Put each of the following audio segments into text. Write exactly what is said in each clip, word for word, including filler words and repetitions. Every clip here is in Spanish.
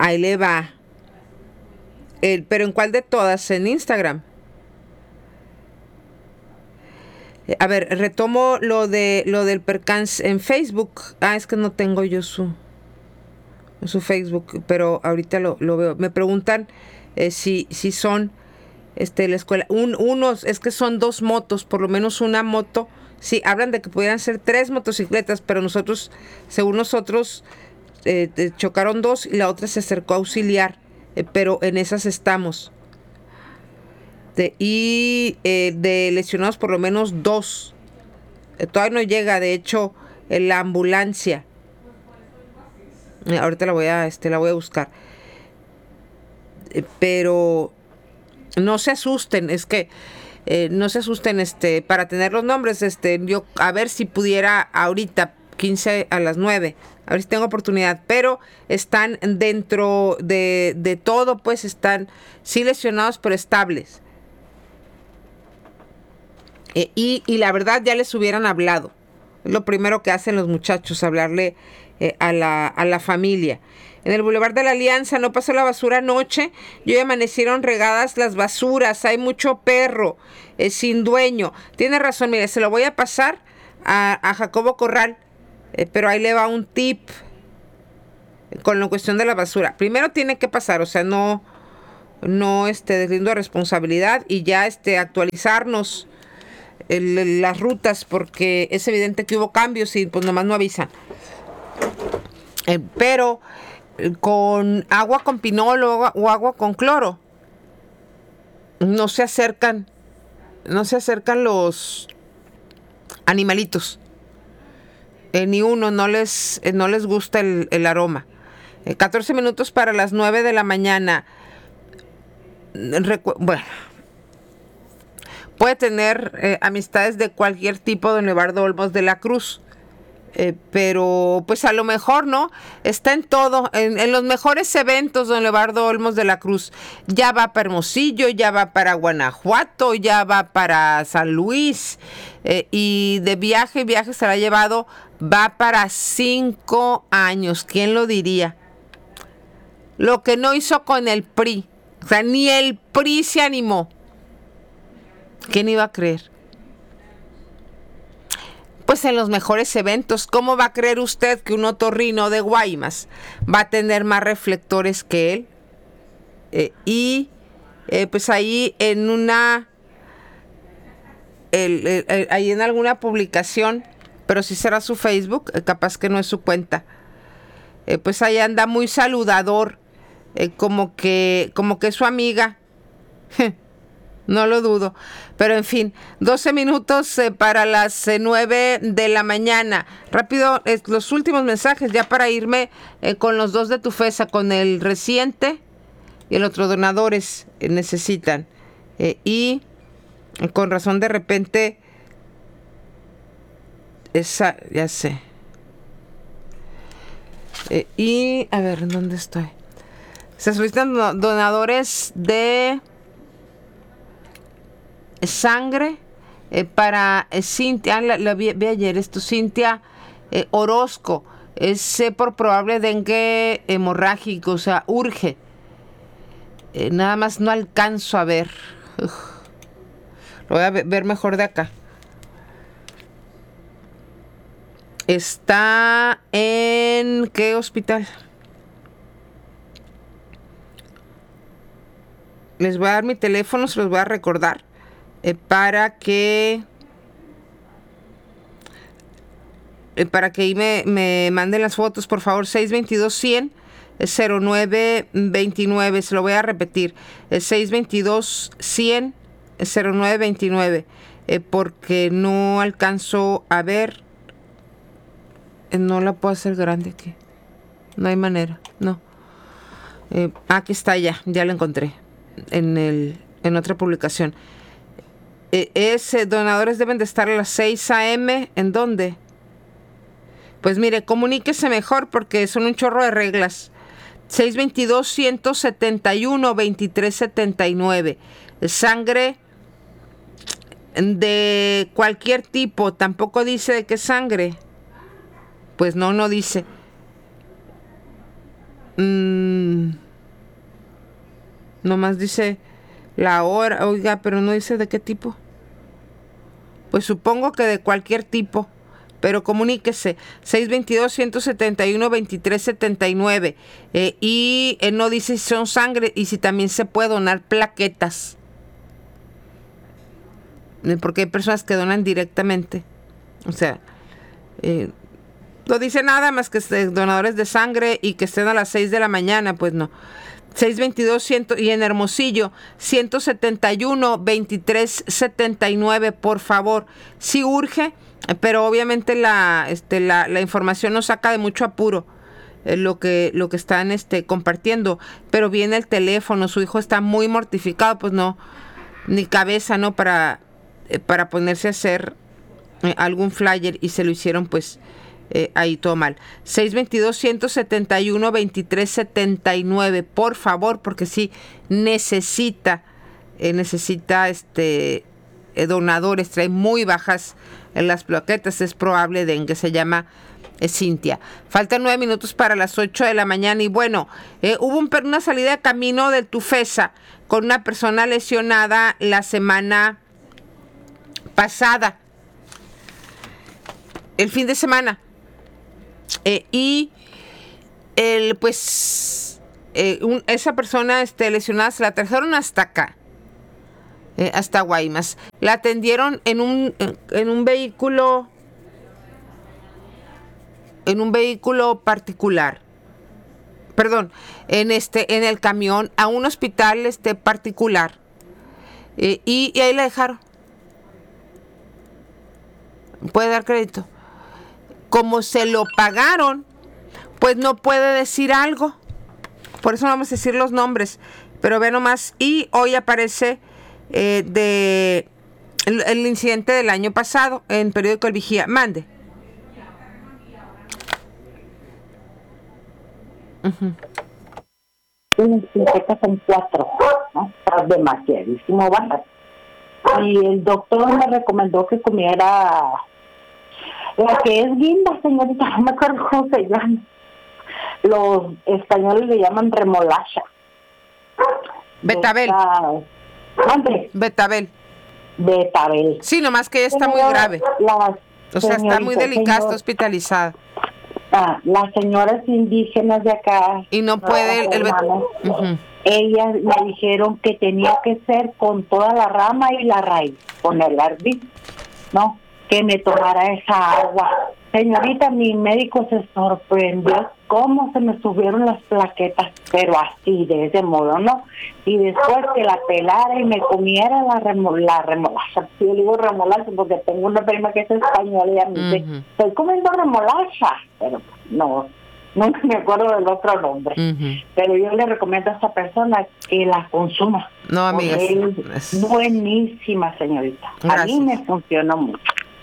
Ahí le va. El, pero ¿en cuál de todas? En Instagram. A ver, retomo lo de lo del percance en Facebook. Ah, es que no tengo yo su su Facebook, pero ahorita lo, lo veo. Me preguntan eh, si, si son este la escuela. Un, unos, es que son dos motos, por lo menos una moto. Sí, hablan de que pudieran ser tres motocicletas, pero nosotros, según nosotros, eh, chocaron dos y la otra se acercó a auxiliar. Eh, pero en esas estamos. De, y eh, de lesionados por lo menos dos. Eh, todavía no llega, de hecho, en la ambulancia. Eh, ahorita la voy a, este, la voy a buscar. Eh, pero no se asusten, es que eh, no se asusten, este, para tener los nombres, este, yo a ver si pudiera ahorita, quince a las nueve. A ver si tengo oportunidad, pero están dentro de, de todo, pues están sí lesionados, pero estables. Eh, y, y la verdad ya les hubieran hablado. Es lo primero que hacen los muchachos, hablarle eh, a, la, a la familia. En el Boulevard de la Alianza no pasó la basura anoche. Y hoy amanecieron regadas las basuras. Hay mucho perro eh, sin dueño. Tiene razón, mire, se lo voy a pasar a, a Jacobo Corral. Eh, pero ahí le va un tip con la cuestión de la basura. Primero tiene que pasar, o sea, no, no este, deslindo responsabilidad y ya este, actualizarnos el, las rutas, porque es evidente que hubo cambios y pues nomás no avisan. Eh, pero eh, con agua con pinol o agua, o agua con cloro no se acercan, no se acercan los animalitos. Eh, ni uno, no les, eh, no les gusta el, el aroma. Eh, catorce minutos para las nueve de la mañana. Recu- bueno, puede tener eh, amistades de cualquier tipo, don Leobardo Olmos de la Cruz. Eh, pero pues a lo mejor, ¿no? Está en todo, en, en los mejores eventos, don Leobardo Olmos de la Cruz. Ya va para Hermosillo, ya va para Guanajuato, ya va para San Luis. Eh, y de viaje, viaje se la ha llevado, va para cinco años. ¿Quién lo diría? Lo que no hizo con el P R I. O sea, ni el P R I se animó. ¿Quién iba a creer? Pues en los mejores eventos. ¿Cómo va a creer usted que un otorrino de Guaymas va a tener más reflectores que él? Eh, y eh, pues ahí en una, el, el, el, ahí en alguna publicación, pero sí será su Facebook, eh, capaz que no es su cuenta. Eh, pues ahí anda muy saludador, eh, como que, como que es su amiga. No lo dudo. Pero en fin, doce minutos eh, para las eh, nueve de la mañana. Rápido, eh, los últimos mensajes ya para irme eh, con los dos de Tufesa, con el reciente y el otro. Donadores eh, necesitan. Eh, y eh, con razón de repente, esa, ya sé. Eh, y, a ver, ¿dónde estoy? Se solicitan donadores de sangre eh, para eh, Cintia, la, la vi, vi ayer esto, Cintia eh, Orozco, es eh, por probable dengue hemorrágico, o sea, urge. Eh, nada más no alcanzo a ver. Uf. Lo voy a ver mejor de acá. Está en ¿qué hospital? Les voy a dar mi teléfono, se los voy a recordar. Eh, para que eh, para que ahí me, me manden las fotos, por favor. Seis dos dos, cien, cero nueve veintinueve. Se lo voy a repetir. Eh, seis dos dos, cien, cero nueve veintinueve. Eh, porque no alcanzo a ver. Eh, no la puedo hacer grande aquí. No hay manera. No. Eh, aquí está ya. Ya la encontré. En, el, en otra publicación. Es, eh, donadores deben de estar a las seis a.m. ¿En dónde? Pues mire, comuníquese mejor porque son un chorro de reglas. seis dos dos, ciento setenta y uno, veintitrés setenta y nueve. Sangre de cualquier tipo. Tampoco dice de qué sangre. Pues no, no dice. Mm, nomás dice la hora, oiga, pero no dice de qué tipo. Pues supongo que de cualquier tipo, pero comuníquese, seis dos dos, uno siete uno, dos tres siete nueve, eh, y eh, no dice si son sangre y si también se puede donar plaquetas, eh, porque hay personas que donan directamente, o sea, eh, no dice nada más que donadores de sangre y que estén a las seis de la mañana, pues no. seis dos dos, cien, y en Hermosillo, uno siete uno, dos tres siete nueve, por favor. Sí urge, pero obviamente la, este, la, la información nos saca de mucho apuro, eh, lo que, lo que están este, compartiendo. Pero viene el teléfono, su hijo está muy mortificado, pues no, ni cabeza, ¿no? Para, eh, para ponerse a hacer eh, algún flyer y se lo hicieron, pues, Eh, ahí todo mal. seis dos dos, uno siete uno, dos tres siete nueve, por favor, porque sí necesita, eh, necesita este eh, donadores, trae muy bajas en las plaquetas, es probable dengue, se llama eh, Cintia. Faltan nueve minutos para las ocho de la mañana y bueno, eh, hubo un, una salida de camino del Tufesa con una persona lesionada la semana pasada, el fin de semana. Eh, y el, pues eh, un, esa persona este, lesionada se la trajeron hasta acá, eh, hasta Guaymas. La atendieron en un, en un vehículo, en un vehículo particular. Perdón, en este, en el camión a un hospital este particular. Eh, y, y ahí la dejaron. ¿Puede dar crédito? Como se lo pagaron, pues no puede decir algo. Por eso no vamos a decir los nombres. Pero ve nomás. Y hoy aparece eh, de el, el incidente del año pasado en periódico El Vigía. Mande. Uh-huh. Las plaquetas son cuatro, ¿no? Está demasiadísimo bajas. Y el doctor me recomendó que comiera la que es guinda, señorita, no me acuerdo cómo se llama. Los españoles le llaman remolacha. Betabel. ¿Dónde? Betabel. Betabel. Sí, nomás que ella está muy grave. Las, o sea, está muy delicada, señor, está hospitalizada. Ah, las señoras indígenas de acá. Y no puede el, el bet... uh-huh. Ellas me dijeron que tenía que ser con toda la rama y la raíz, con el ardid, ¿no? Que me tomara esa agua. Señorita, mi médico se sorprendió cómo se me subieron las plaquetas, pero así, de ese modo, ¿no? Y después que la pelara y me comiera la, remo, la remolacha. Sí, yo digo remolacha porque tengo una prima que es española y ella me dice, uh-huh, estoy comiendo remolacha, pero no, nunca me acuerdo del otro nombre. Uh-huh. Pero yo le recomiendo a esta persona que la consuma. No, amiga. Es buenísima, señorita. Gracias. A mí me funcionó mucho.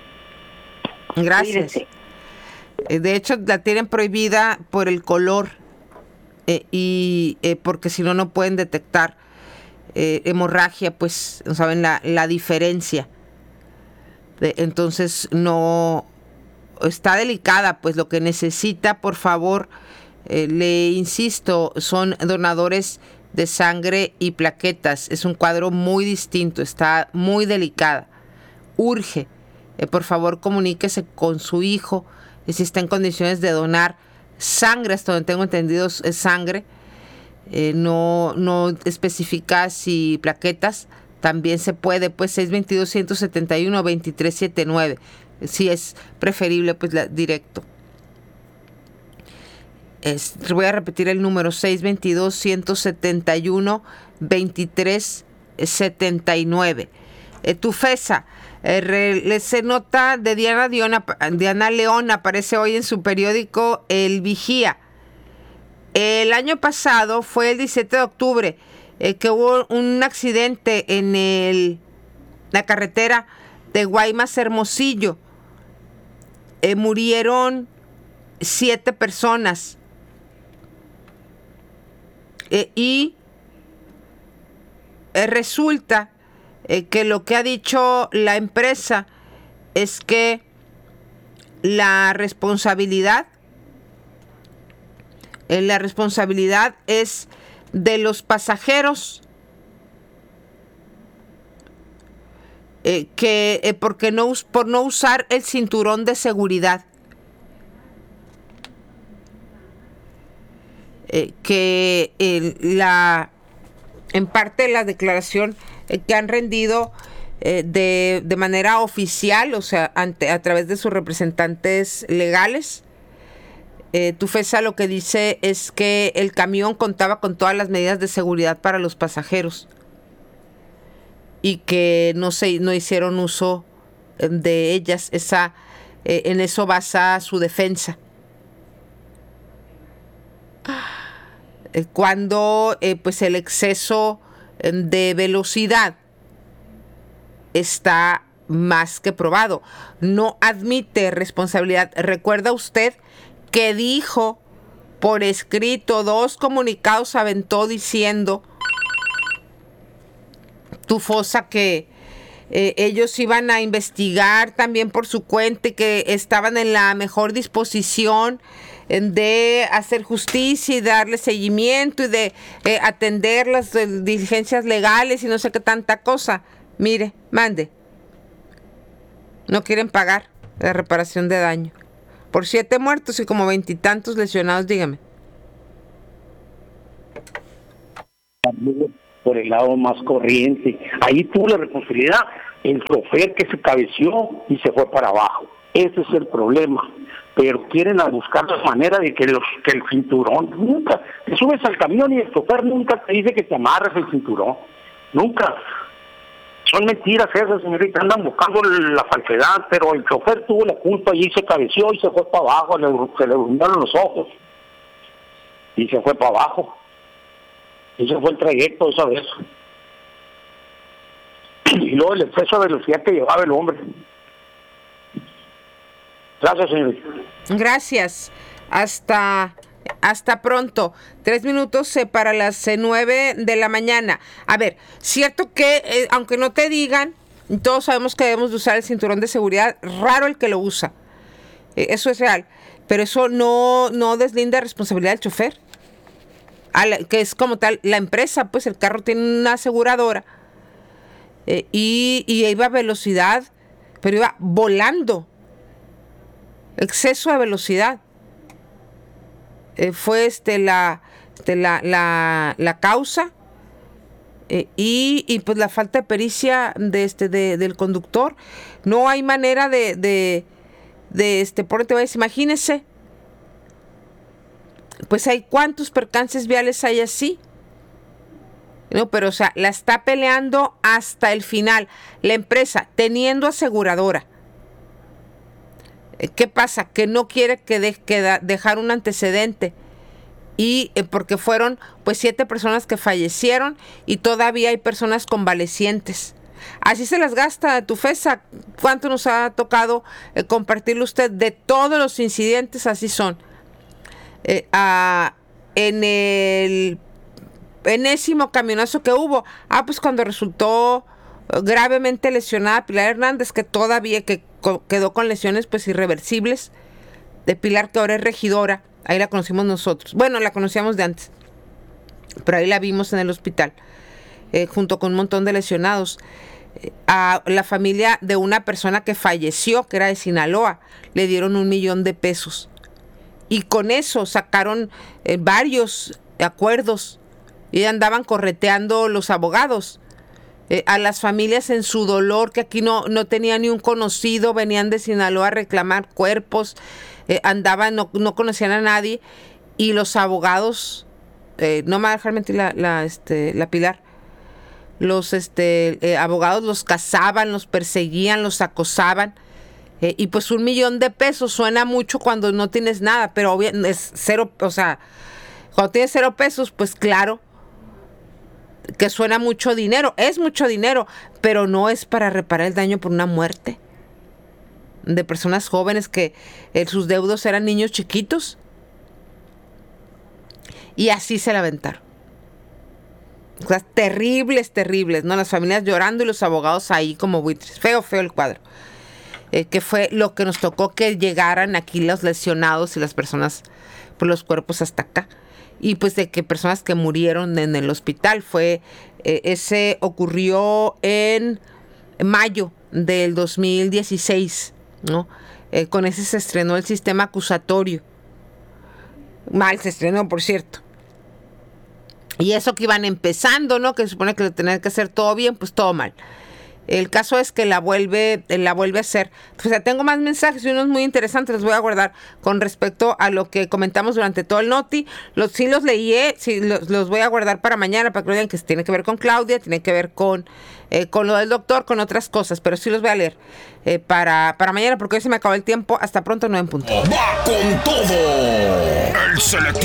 Gracias. Mírese. De hecho, la tienen prohibida por el color eh, y eh, porque si no, no pueden detectar eh, hemorragia, pues no saben la, la diferencia. De, entonces, no está delicada, pues lo que necesita, por favor, eh, le insisto, son donadores de sangre y plaquetas. Es un cuadro muy distinto, está muy delicada. Urge. Eh, por favor, comuníquese con su hijo eh, si está en condiciones de donar sangre, hasta donde tengo entendido es sangre, eh, no, no especifica si plaquetas, también se puede, pues seis dos dos, uno siete uno, dos tres siete nueve, si es preferible, pues la, directo. Es, voy a repetir el número, seis dos dos, uno siete uno, dos tres siete nueve. Eh, Tufesa. Eh, se nota de Diana, Diona, Diana León, aparece hoy en su periódico El Vigía. El año pasado fue el diecisiete de octubre eh, que hubo un accidente en el, la carretera de Guaymas Hermosillo. Eh, murieron siete personas. Eh, y eh, resulta Eh, que lo que ha dicho la empresa es que la responsabilidad eh, la responsabilidad es de los pasajeros, eh, que eh, porque no, por no usar el cinturón de seguridad. Eh, que eh, la en parte la declaración eh, que han rendido eh, de, de manera oficial, o sea, ante, a través de sus representantes legales, eh, Tufesa lo que dice es que el camión contaba con todas las medidas de seguridad para los pasajeros y que no se no hicieron uso de ellas. Esa eh, en eso basa su defensa. Cuando eh, pues el exceso de velocidad está más que probado. No admite responsabilidad. ¿Recuerda usted que dijo por escrito, dos comunicados aventó diciendo Tufosa que eh, ellos iban a investigar también por su cuenta y que estaban en la mejor disposición de hacer justicia y darle seguimiento y de eh, atender las eh, diligencias legales y no sé qué tanta cosa? Mire, mande. No quieren pagar la reparación de daño. Por siete muertos y como veintitantos lesionados, dígame. Por el lado más corriente. Ahí tuvo la responsabilidad el chofer que se cabeció y se fue para abajo. Ese es el problema. Pero quieren a buscar la manera de que, los, que el cinturón, nunca, te subes al camión y el chofer nunca te dice que te amarres el cinturón, nunca. Son mentiras esas, señorita, andan buscando la falsedad, pero el chofer tuvo la culpa y se cabeció y se fue para abajo, le, se le durmieron los ojos y se fue para abajo. Ese fue el trayecto esa vez. Y luego el exceso de velocidad que llevaba el hombre. Gracias, señorita. Gracias. Hasta, hasta pronto. Tres minutos eh, para las eh, nueve de la mañana. A ver, cierto que, eh, aunque no te digan, todos sabemos que debemos de usar el cinturón de seguridad. Raro el que lo usa. Eh, eso es real. Pero eso no, no deslinda responsabilidad del chofer. A la, que es como tal, la empresa, pues el carro tiene una aseguradora. Eh, y, y iba a velocidad, pero iba volando. Exceso de velocidad. Eh, fue este la, este, la, la, la causa eh, y, y pues la falta de pericia de este de, del conductor. No hay manera de, de, de este, por te vayas, imagínese, pues hay cuántos percances viales hay así. No, pero o sea, la está peleando hasta el final. La empresa, teniendo aseguradora. ¿Qué pasa? Que no quiere que, de, que da, dejar un antecedente. Y eh, porque fueron pues siete personas que fallecieron y todavía hay personas convalecientes. Así se las gasta Tufesa. ¿Cuánto nos ha tocado eh, compartirle usted de todos los incidentes? Así son. Eh, a, en el enésimo camionazo que hubo, ah, pues cuando resultó gravemente lesionada Pilar Hernández, que todavía que co- quedó con lesiones pues irreversibles, de Pilar, que ahora es regidora, ahí la conocimos nosotros, bueno, la conocíamos de antes, pero ahí la vimos en el hospital, eh, junto con un montón de lesionados. Eh, a la familia de una persona que falleció, que era de Sinaloa, le dieron un millón de pesos, y con eso sacaron eh, varios acuerdos, y andaban correteando los abogados. Eh, a las familias en su dolor, que aquí no, no tenían ni un conocido, venían de Sinaloa a reclamar cuerpos, eh, andaban, no, no conocían a nadie, y los abogados, eh, no me va a dejar mentir la, la, este, la Pilar, los este, eh, abogados los cazaban, los perseguían, los acosaban, eh, y pues un millón de pesos suena mucho cuando no tienes nada, pero obvio, es cero, o sea, cuando tienes cero pesos, pues claro, que suena mucho dinero, es mucho dinero, pero no es para reparar el daño por una muerte de personas jóvenes que eh, sus deudos eran niños chiquitos, y así se la aventaron. Cosas terribles, terribles, ¿no? Las familias llorando y los abogados ahí como buitres. Feo, feo el cuadro. Eh, que fue lo que nos tocó, que llegaran aquí los lesionados y las personas por los cuerpos hasta acá. y pues de que personas que murieron en el hospital. Fue, eh, ese ocurrió en mayo del dos mil dieciséis, ¿no? Eh, con ese se estrenó el sistema acusatorio. Mal se estrenó, por cierto. Y eso que iban empezando, ¿no? Que se supone que tenían que hacer todo bien, pues todo mal. El caso es que la vuelve, la vuelve a hacer. O sea, tengo más mensajes y unos muy interesantes, los voy a guardar con respecto a lo que comentamos durante todo el noti. Los, sí los leí, sí los, los voy a guardar para mañana, para que vean que tiene que ver con Claudia, tiene que ver con, eh, con lo del doctor, con otras cosas, pero sí los voy a leer eh, para, para mañana, porque hoy se me acabó el tiempo. Hasta pronto, no en punto. ¡Va con todo! El selectivo.